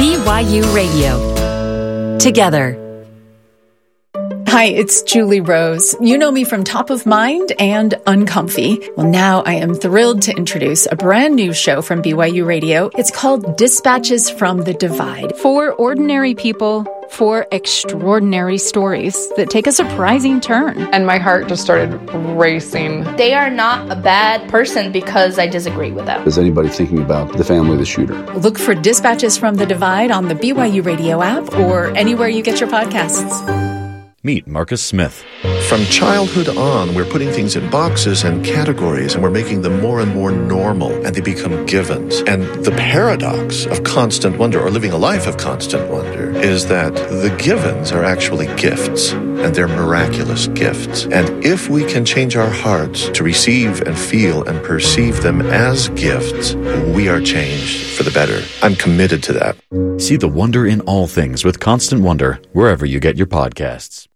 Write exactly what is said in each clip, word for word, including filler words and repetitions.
B Y U Radio. Together. Hi, it's Julie Rose. You know me from Top of Mind and Uncomfy. Well, now I am thrilled to introduce a brand new show from B Y U Radio. It's called Dispatches from the Divide. For ordinary people, for extraordinary stories that take a surprising turn. And my heart just started racing. They are not a bad person because I disagree with them. Is anybody thinking about the family of the shooter? Look for Dispatches from the Divide on the B Y U Radio app or anywhere you get your podcasts. Meet Marcus Smith. From childhood on, we're putting things in boxes and categories, and we're making them more and more normal, and they become givens. And the paradox of constant wonder, or living a life of constant wonder, is that the givens are actually gifts, and they're miraculous gifts. And if we can change our hearts to receive and feel and perceive them as gifts, we are changed for the better. I'm committed to that. See the wonder in all things with Constant Wonder, wherever you get your podcasts.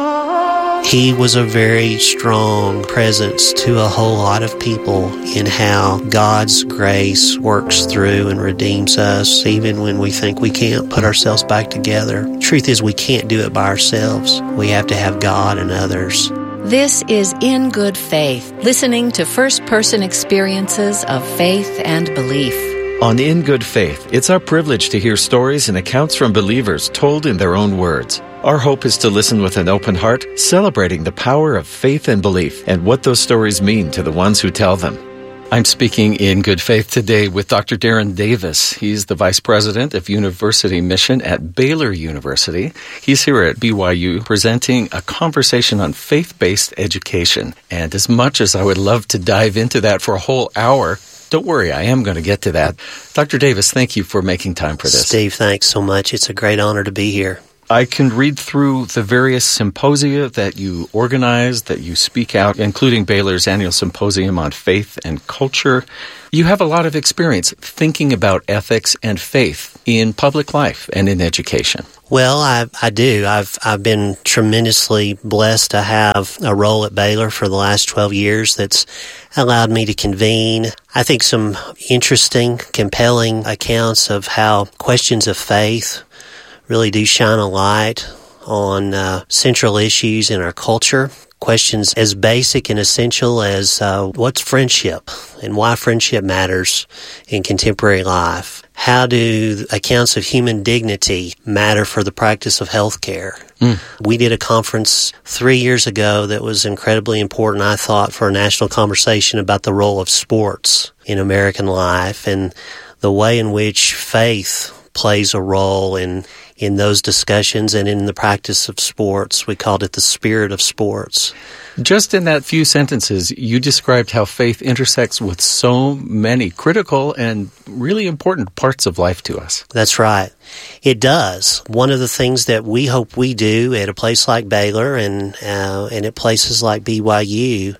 He was a very strong presence to a whole lot of people in how God's grace works through and redeems us, even when we think we can't put ourselves back together. Truth is, we can't do it by ourselves. We have to have God and others. This is In Good Faith, listening to first-person experiences of faith and belief. On In Good Faith, it's our privilege to hear stories and accounts from believers told in their own words. Our hope is to listen with an open heart, celebrating the power of faith and belief and what those stories mean to the ones who tell them. I'm speaking in good faith today with Doctor Darren Davis. He's the Vice President of University Mission at Baylor University. He's here at B Y U presenting a conversation on faith-based education. And as much as I would love to dive into that for a whole hour, don't worry, I am going to get to that. Doctor Davis, thank you for making time for this. Steve, thanks so much. It's a great honor to be here. I can read through the various symposia that you organize, that you speak out, including Baylor's annual symposium on faith and culture. You have a lot of experience thinking about ethics and faith in public life and in education. Well, I, I do. I've I've been tremendously blessed to have a role at Baylor for the last twelve years that's allowed me to convene, I think, some interesting, compelling accounts of how questions of faith really do shine a light on uh, central issues in our culture. Questions as basic and essential as uh, what's friendship and why friendship matters in contemporary life. How do accounts of human dignity matter for the practice of healthcare? Mm. We did a conference three years ago that was incredibly important, I thought, for a national conversation about the role of sports in American life and the way in which faith plays a role in in those discussions and in the practice of sports. We called it the spirit of sports. Just in that few sentences, you described how faith intersects with so many critical and really important parts of life to us. That's right. It does. One of the things that we hope we do at a place like Baylor and, uh, and at places like B Y U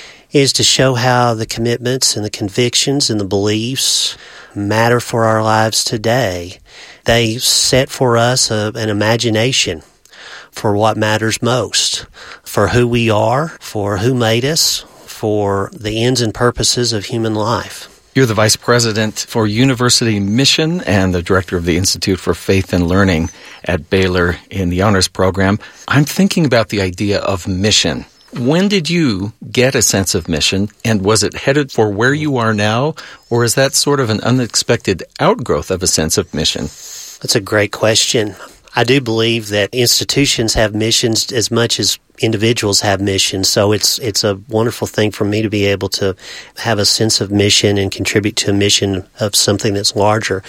is to show how the commitments and the convictions and the beliefs matter for our lives today. They set for us a, an imagination for what matters most, for who we are, for who made us, for the ends and purposes of human life. You're the Vice President for University Mission and the Director of the Institute for Faith and Learning at Baylor in the Honors Program. I'm thinking about the idea of mission. When did you get a sense of mission, and was it headed for where you are now, or is that sort of an unexpected outgrowth of a sense of mission? That's a great question. I do believe that institutions have missions as much as individuals have missions, so it's it's a wonderful thing for me to be able to have a sense of mission and contribute to a mission of something that's larger.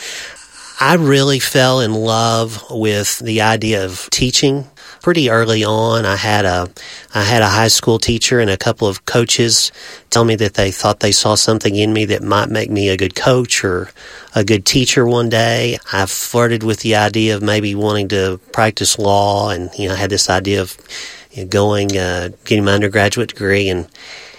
I really fell in love with the idea of teaching. Pretty early on, I had a I had a high school teacher and a couple of coaches tell me that they thought they saw something in me that might make me a good coach or a good teacher one day. I flirted with the idea of maybe wanting to practice law, and you know, I had this idea of you know, going, uh, getting my undergraduate degree and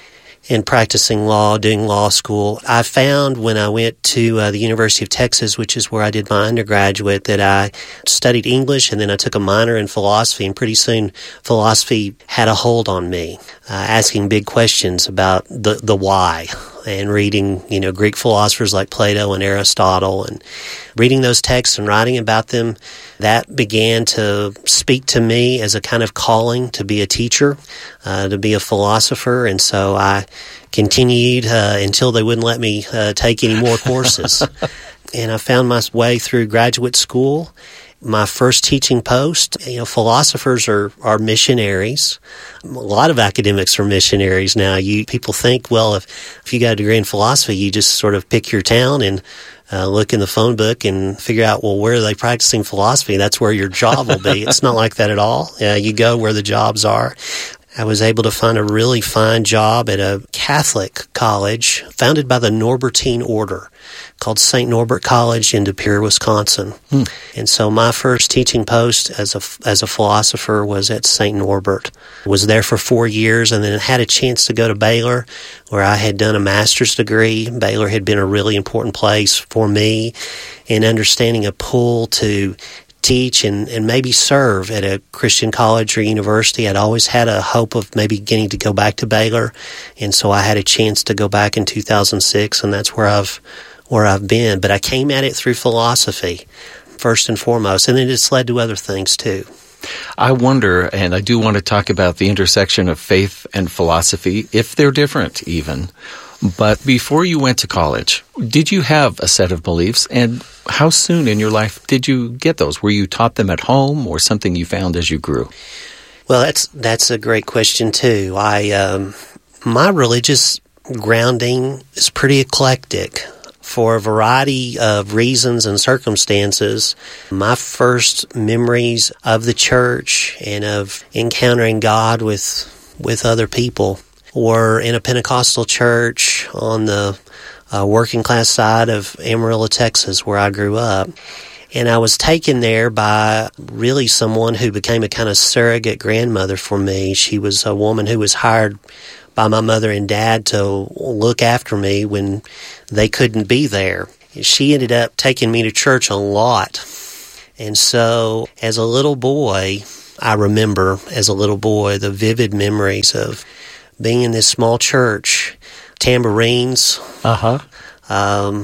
in practicing law, doing law school. I found when I went to uh, the University of Texas, which is where I did my undergraduate, that I studied English and then I took a minor in philosophy, and pretty soon philosophy had a hold on me, uh, asking big questions about the, the why and reading, you know, Greek philosophers like Plato and Aristotle, and reading those texts and writing about them, that began to speak to me as a kind of calling to be a teacher, uh, to be a philosopher. And so I continued uh, until they wouldn't let me uh, take any more courses. And I found my way through graduate school. My first teaching post, you know, philosophers are, are missionaries. A lot of academics are missionaries now. You people think, well, if, if you got a degree in philosophy, you just sort of pick your town and uh, look in the phone book and figure out, well, where are they practicing philosophy? That's where your job will be. It's not like that at all. Uh, you go where the jobs are. I was able to find a really fine job at a Catholic college founded by the Norbertine Order called Saint Norbert College in De Pere, Wisconsin. Hmm. And so my first teaching post as a, as a philosopher was at Saint Norbert. Was there for four years and then had a chance to go to Baylor, where I had done a master's degree. Baylor had been a really important place for me in understanding a pull to teach and, and maybe serve at a Christian college or university. I'd always had a hope of maybe getting to go back to Baylor, and so I had a chance to go back in two thousand six, and that's where I've where I've been. But I came at it through philosophy, first and foremost, and then it's led to other things too. I wonder, and I do want to talk about the intersection of faith and philosophy, if they're different even. But before you went to college, did you have a set of beliefs, and how soon in your life did you get those? Were you taught them at home or something you found as you grew? Well, that's that's a great question too. I um, my religious grounding is pretty eclectic. For a variety of reasons and circumstances, my first memories of the church and of encountering God with with other people were in a Pentecostal church on the uh, working class side of Amarillo, Texas, where I grew up. And I was taken there by really someone who became a kind of surrogate grandmother for me. She was a woman who was hired by my mother and dad to look after me when they couldn't be there. She ended up taking me to church a lot. And so as a little boy, I remember as a little boy the vivid memories of being in this small church, tambourines, uh-huh. um,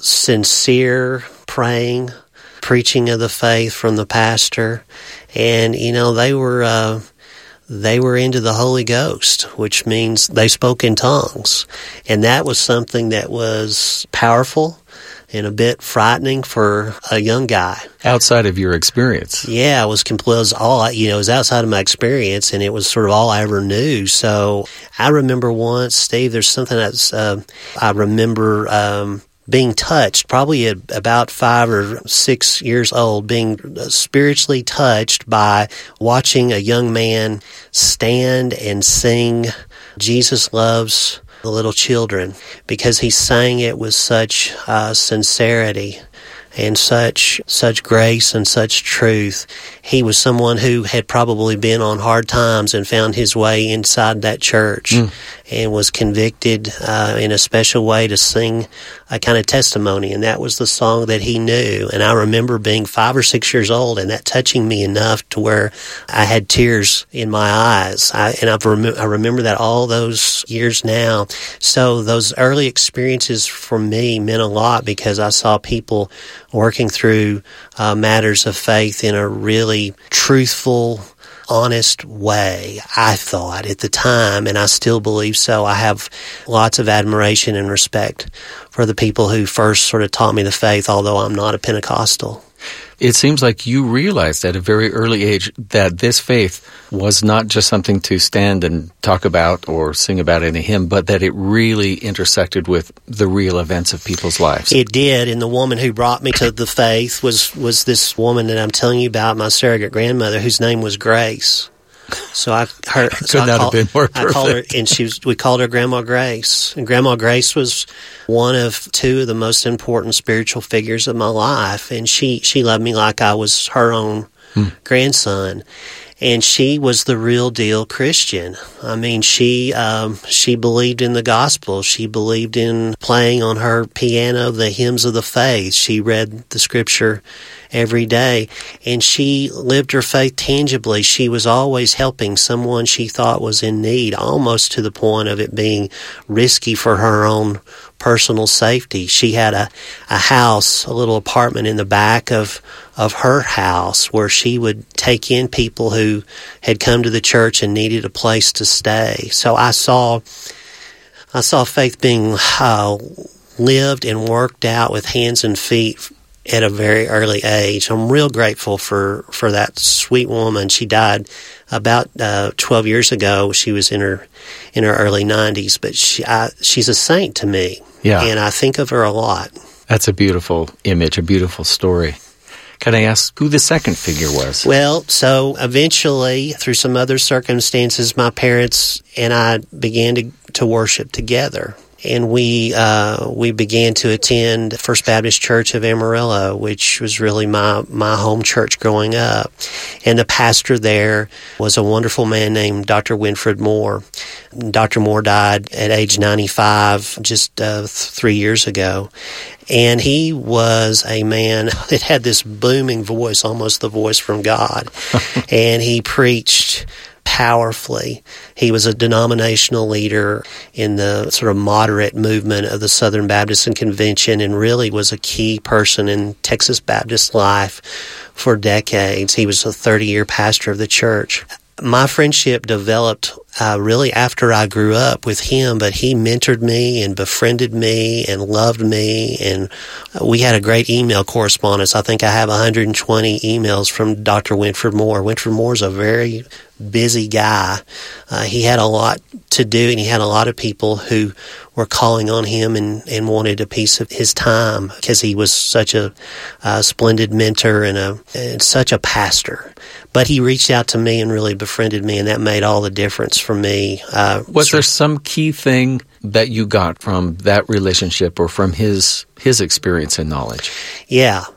sincere praying, preaching of the faith from the pastor. And, you know, they were... Uh, They were into the Holy Ghost, which means they spoke in tongues. And that was something that was powerful and a bit frightening for a young guy. Outside of your experience. Yeah, it was completely, it was all, you know, it was outside of my experience, and it was sort of all I ever knew. So I remember once, Steve, there's something that's, uh, I remember, um, being touched, probably at about five or six years old, being spiritually touched by watching a young man stand and sing Jesus Loves the Little Children, because he sang it with such uh, sincerity and such such grace and such truth. He was someone who had probably been on hard times and found his way inside that church mm. and was convicted uh, in a special way to sing a kind of testimony, and that was the song that he knew. And I remember being five or six years old and that touching me enough to where I had tears in my eyes. I, and I've rem- I remember that all those years now. So those early experiences for me meant a lot, because I saw people working through uh, matters of faith in a really truthful, honest way, I thought at the time, and I still believe so. I have lots of admiration and respect for the people who first sort of taught me the faith, although I'm not a Pentecostal. It seems like you realized at a very early age that this faith was not just something to stand and talk about or sing about in a hymn, but that it really intersected with the real events of people's lives. It did, and the woman who brought me to the faith was, was this woman that I'm telling you about, my surrogate grandmother, whose name was Grace. So I her could so not I call, have been more perfect. I called her, and she was. We called her Grandma Grace. And Grandma Grace was one of two of the most important spiritual figures of my life, and she she loved me like I was her own hmm. grandson. And she was the real deal Christian. I mean, she um, she believed in the gospel. She believed in playing on her piano the hymns of the faith. She read the scripture every day, and she lived her faith tangibly. She was always helping someone she thought was in need, almost to the point of it being risky for her own personal safety. She had a, a house, a little apartment in the back of of her house where she would take in people who had come to the church and needed a place to stay. So I saw I saw faith being uh, lived and worked out with hands and feet at a very early age. I'm real grateful for, for that sweet woman. She died about uh, twelve years ago. She was in her in her early nineties, but she I, she's a saint to me. Yeah. And I think of her a lot. That's a beautiful image, a beautiful story. Can I ask who the second figure was? Well, so eventually, through some other circumstances, my parents and I began to, to worship together. And we uh, we began to attend First Baptist Church of Amarillo, which was really my, my home church growing up. And the pastor there was a wonderful man named Doctor Winfred Moore. Doctor Moore died at age ninety-five just uh, th- three years ago. And he was a man that had this booming voice, almost the voice from God. And he preached powerfully. He was a denominational leader in the sort of moderate movement of the Southern Baptist Convention, and really was a key person in Texas Baptist life for decades. He was a thirty-year pastor of the church. My friendship developed uh, really after I grew up with him, but he mentored me and befriended me and loved me, and we had a great email correspondence. I think I have one hundred twenty emails from Doctor Winfred Moore. Winfred Moore's a very busy guy. Uh, he had a lot to do, and he had a lot of people who were calling on him and, and wanted a piece of his time because he was such a, a splendid mentor and, a, and such a pastor. But he reached out to me and really befriended me, and that made all the difference for me. Uh, was there some key thing that you got from that relationship or from his his experience and knowledge? Yeah.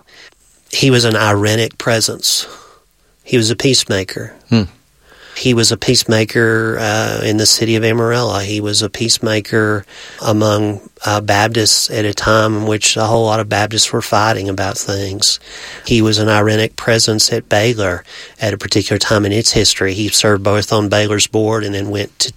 He was an irenic presence. He was a peacemaker. Hmm. He was a peacemaker uh, in the city of Amarillo. He was a peacemaker among uh, Baptists at a time in which a whole lot of Baptists were fighting about things. He was an irenic presence at Baylor at a particular time in its history. He served both on Baylor's board and then went to